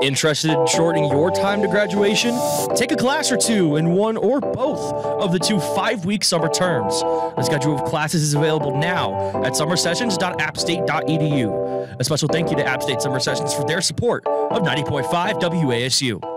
Interested in shortening your time to graduation? Take a class or two in one or both of the 2 5-week summer terms. The schedule of classes is available now at summersessions.appstate.edu. A special thank you to App State Summer Sessions for their support of 90.5 WASU.